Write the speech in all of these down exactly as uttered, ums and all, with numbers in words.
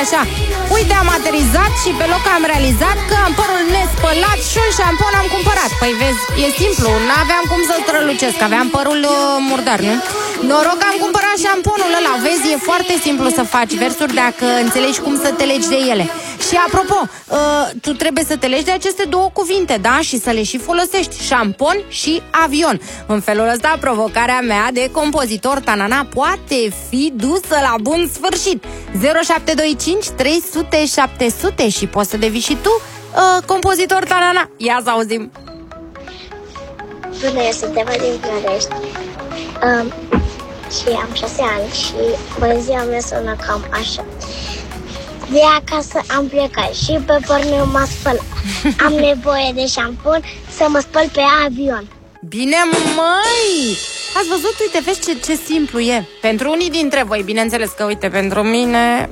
așa: uite, am aterizat și pe loc am realizat că am părul nespălat și un șampon am cumpărat. Păi vezi, e simplu, n-aveam cum să-l strălucesc, aveam părul uh, murdar, nu? Noroc că am cumpărat șamponul ăla. Vezi, e foarte simplu să faci versuri dacă înțelegi cum să te legi de ele. Și apropo, uh, tu trebuie să te legi de aceste două cuvinte, da? Și să le și folosești: șampon și avion. În felul ăsta, provocarea mea de compozitor Tanana poate fi dusă la bun sfârșit. Zero șapte doi cinci trei sute șapte sute și poți să devii și tu uh, compozitor Tanana. Ia să auzim. Bună, eu sunt Eva din Florești um, și am șase ani și poezia mea sună cam așa: de acasă am plecat și pe porneu m-a spălat. Am nevoie de șampon să mă spăl pe avion. Bine, măi! Ați văzut? Uite, vezi ce, ce simplu e. Pentru unii dintre voi, bineînțeles că, uite, pentru mine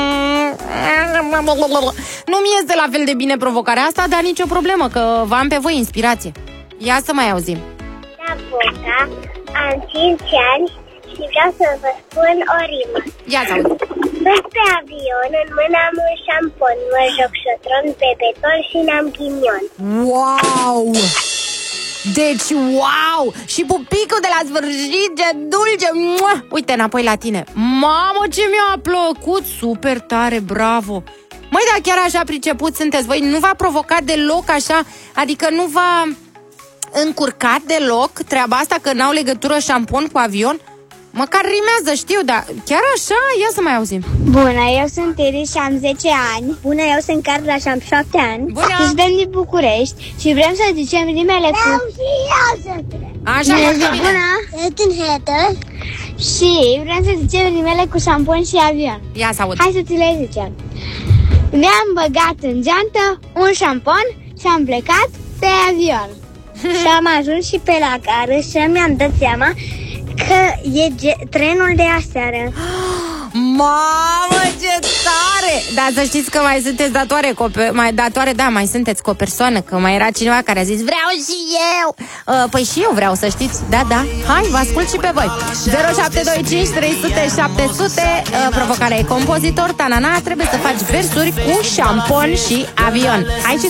nu mi este la fel de bine provocarea asta, dar nicio problemă, că vă am pe voi inspirație. Ia să mai auzim. La Boca am cinci ani și vreau să vă spun o rimă. Ia să auzim. Sunt pe avion, în mână am un șampon, mă joc șotron pe beton și n-am ghinion. Wow! Deci, wow! Și pupicul de la sfârșit, ce dulce! Mua! Uite, înapoi la tine. Mamă, ce mi-a plăcut! Super tare, bravo! Măi, dar chiar așa priceput sunteți voi? Nu v-a provocat deloc așa? Adică nu v-a încurcat deloc treaba asta că n-au legătură șampon cu avion? Măcar rimează, știu, dar chiar așa? Ia să mai auzim. Bună, eu sunt Iris și am zece ani. Bună, eu sunt Carla și am șapte ani. Bună! Și suntem din București și vrem să zicem rimele cu... Așa, bună, bună, eu sunt Heather și vrem să zicem rimele cu șampon și avion. Ia să aud. Hai să ți le zicem. Mi-am băgat în geantă un șampon și am plecat pe avion. Și am ajuns și pe la gară și mi-am dat seama că e trenul de aseară. Mamă, ce tare! Dar să știți că mai sunteți datoare, cu o, mai datoare, da, mai sunteți cu o persoană, că mai era cineva care a zis: vreau și eu! Uh, păi și eu vreau, să știți. Da, da, hai, vă ascult și pe voi. Zero șapte doi cinci trei sute șapte sute. uh, Provocarea e compozitor Tanana. Trebuie să faci versuri cu șampon și avion. Hai și